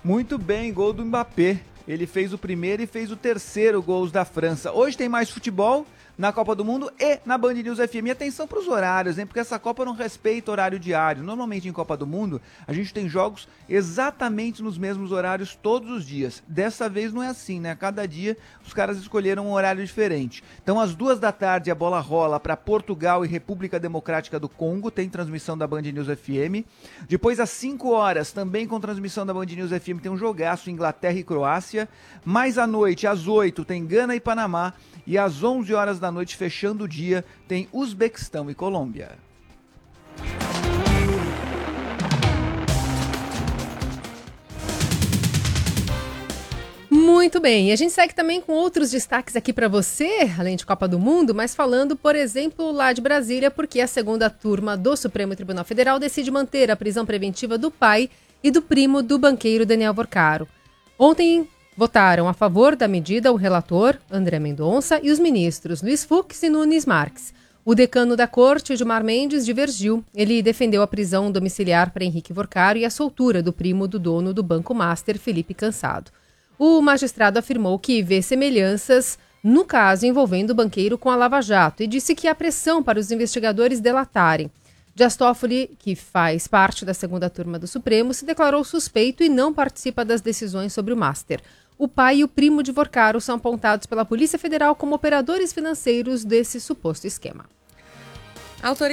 Muito bem, gol do Mbappé. Ele fez o primeiro e fez o terceiro gols da França. Hoje tem mais futebol na Copa do Mundo e na Band News FM. E atenção para os horários, hein? Porque essa Copa não respeita horário diário. Normalmente em Copa do Mundo a gente tem jogos exatamente nos mesmos horários todos os dias. Dessa vez não é assim, né? A cada dia os caras escolheram um horário diferente. Então às 14h a bola rola para Portugal e República Democrática do Congo. Tem transmissão da Band News FM. Depois às 5h, também com transmissão da Band News FM, tem um jogaço Inglaterra e Croácia. Mais à noite, às 8h, tem Gana e Panamá. E às 11h da noite, fechando o dia, tem Uzbequistão e Colômbia. Muito bem, e a gente segue também com outros destaques aqui para você, além de Copa do Mundo, mas falando, por exemplo, lá de Brasília, porque a segunda turma do Supremo Tribunal Federal decide manter a prisão preventiva do pai e do primo do banqueiro Daniel Vorcaro. Ontem votaram a favor da medida o relator, André Mendonça, e os ministros Luiz Fux e Nunes Marques. O decano da corte, Gilmar Mendes, divergiu. Ele defendeu a prisão domiciliar para Henrique Vorcaro e a soltura do primo do dono do Banco Master, Felipe Cansado. O magistrado afirmou que vê semelhanças no caso envolvendo o banqueiro com a Lava Jato e disse que há pressão para os investigadores delatarem. Dias Toffoli, que faz parte da segunda turma do Supremo, se declarou suspeito e não participa das decisões sobre o Master. O pai e o primo de Vorcaro são apontados pela Polícia Federal como operadores financeiros desse suposto esquema.